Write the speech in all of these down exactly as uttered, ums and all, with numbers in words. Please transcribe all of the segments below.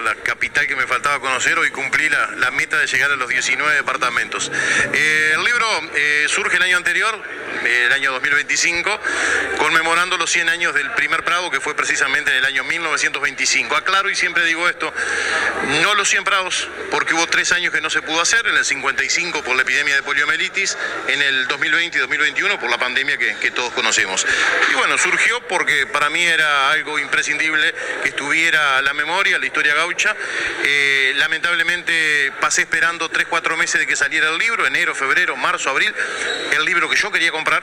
la capital que me faltaba conocer. Hoy cumplí la, la meta de llegar a los diecinueve departamentos. Eh, el libro eh, surge el año anterior, el año dos mil veinticinco, conmemorando los cien años del primer Prado, que fue precisamente en el año mil novecientos veinticinco. Aclaro y siempre digo esto, no los cien Prados, porque hubo tres años que no se pudo hacer, en el cincuenta y cinco por la epidemia de poliomielitis, en el dos mil veinte y dos mil veintiuno por la pandemia que, que todos conocemos. Y bueno, surgió porque para mí era algo imprescindible que estuviera la memoria, la historia gaucha. Eh, lamentablemente pasé esperando tres, cuatro meses de que saliera el libro, enero, febrero, marzo, abril, el libro que yo quería comprar,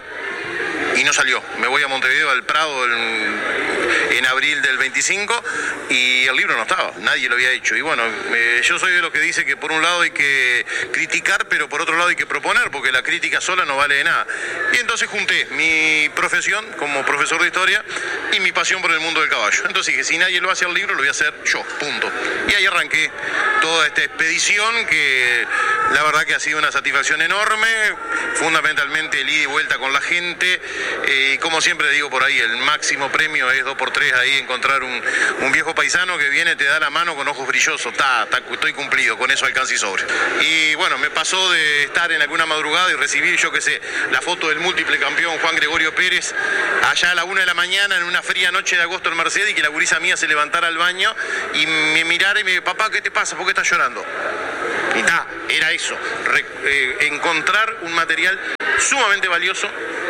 y no salió. Me voy a Montevideo, al Prado, en, en abril del veinticinco, y el libro no estaba, nadie lo había hecho. Y bueno, eh, yo soy de los que dice que por un lado hay que criticar, pero por otro lado hay que proponer, porque la crítica sola no vale de nada. Y entonces junté mi profesión como profesor de historia y mi pasión por el mundo del caballo. Entonces dije, si nadie lo hace al libro, lo voy a hacer yo, punto. Y ahí arranqué toda esta expedición que la verdad que ha sido una satisfacción enorme, fundamentalmente el ida y vuelta con la gente. Y eh, como siempre digo por ahí, el máximo premio es dos por tres, ahí encontrar un, un viejo paisano que viene, te da la mano con ojos brillosos, ta, ta, estoy cumplido, con eso alcanza y sobre. Y bueno, me pasó de estar en alguna madrugada y recibir, yo qué sé, la foto del múltiple campeón Juan Gregorio Pérez, allá a la una de la mañana, en una fría noche de agosto en Mercedes, y que la gurisa mía se levantara al baño y me mirara y me dijo, papá, ¿qué te pasa? ¿Por qué estás llorando? Y ta, era eso, re, eh, encontrar un material sumamente valioso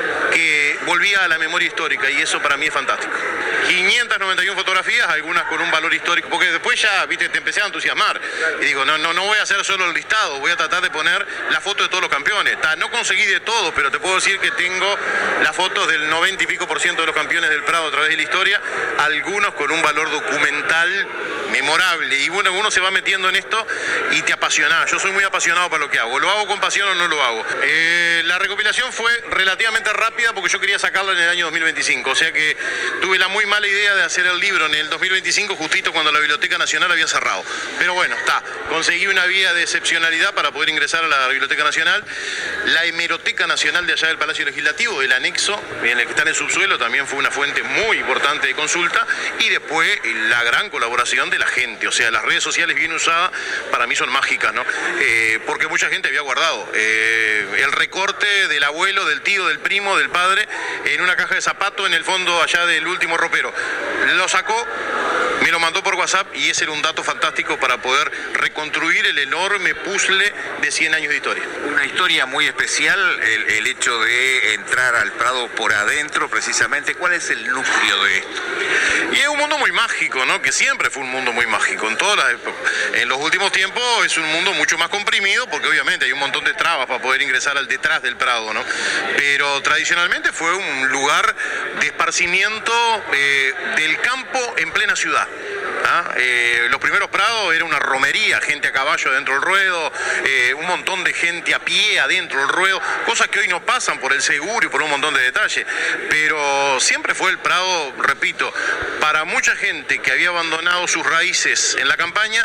que volvía a la memoria histórica, y eso para mí es fantástico. quinientas noventa y una fotografías, algunas con un valor histórico, porque después ya, viste, te empecé a entusiasmar. Y digo, no, no, no voy a hacer solo el listado, voy a tratar de poner la foto de todos los campeones. Ta, no conseguí de todos, pero te puedo decir que tengo las fotos del noventa y pico por ciento de los campeones del Prado a través de la historia, algunos con un valor documental memorable. Y bueno, uno se va metiendo en esto y te apasiona. Yo soy muy apasionado para lo que hago. ¿Lo hago con pasión o no lo hago? Eh, la recopilación fue relativamente rápida porque yo quería sacarla en el año dos mil veinticinco. O sea que tuve la muy mala idea de hacer el libro en el dos mil veinticinco, justito cuando la Biblioteca Nacional había cerrado. Pero bueno, está. Conseguí una vía de excepcionalidad para poder ingresar a la Biblioteca Nacional. La Hemeroteca Nacional de allá del Palacio Legislativo, el anexo, en el que está en el subsuelo, también fue una fuente muy importante de consulta. Y después la gran colaboración de la gente. O sea, las redes sociales bien usadas para mí son mágicas, ¿no? Eh, porque mucha gente había guardado eh, el recorte del abuelo, del tío, del primo, del padre, en una caja de zapatos en el fondo allá del último ropero. Lo sacó, me lo mandó por WhatsApp, y ese era un dato fantástico para poder reconstruir el enorme puzzle de cien años de historia. Una historia muy especial, el, el hecho de entrar al Prado por adentro, precisamente. ¿Cuál es el núcleo de esto? Y es un mundo muy mágico, ¿no? Que siempre fue un mundo muy mágico. En todas las épocas. En los últimos tiempos es un mundo mucho más comprimido, porque obviamente hay un montón de trabas para poder ingresar al detrás del Prado, ¿no? Pero tradicionalmente fue un lugar de esparcimiento eh, del campo en plena ciudad. ¿Ah? Eh, los primeros Prados era una romería, gente a caballo adentro del ruedo, eh, un montón de gente a pie adentro del ruedo, cosas que hoy no pasan por el seguro y por un montón de detalles, pero siempre fue el Prado, repito, para mucha gente que había abandonado sus raíces en la campaña,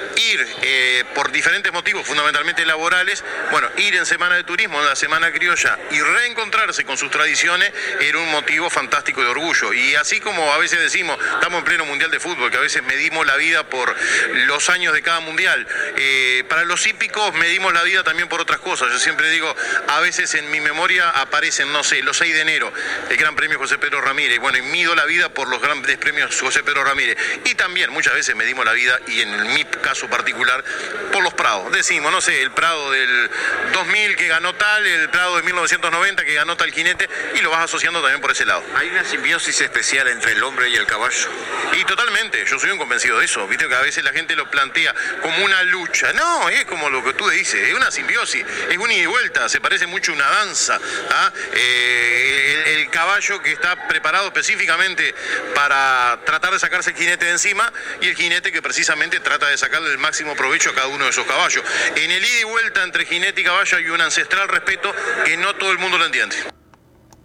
ir eh, por diferentes motivos, fundamentalmente laborales, bueno, ir en semana de turismo, en la semana criolla, y reencontrarse con sus tradiciones era un motivo fantástico de orgullo. Y así como a veces decimos, estamos en pleno mundial de fútbol, que a veces medimos la vida por los años de cada mundial, eh, para los hípicos medimos la vida también por otras cosas. Yo siempre digo, a veces en mi memoria aparecen, no sé, los seis de enero, el Gran Premio José Pedro Ramírez, bueno, y mido la vida por los grandes premios José Pedro Ramírez. Y también muchas veces medimos la vida, y en mi caso particular, por los Prados. Decimos, no sé, el Prado del dos mil que ganó tal, el Prado de mil novecientos noventa que ganó tal jinete, y lo vas asociando también por ese lado. ¿Hay una simbiosis especial entre el hombre y el caballo? Y totalmente, yo soy un convencido de eso. Viste que a veces la gente lo plantea como una lucha. No, es como lo que tú dices, es una simbiosis, es un ida y vuelta, se parece mucho a una danza. ¿Ah? Eh, el, el caballo que está preparado específicamente para tratar de sacarse el jinete de encima, y el jinete que precisamente trata de sacarle el máximo provecho a cada uno de esos caballos. En el ida y vuelta entre jinete y caballo hay un ancestral respeto que no todo el mundo lo entiende.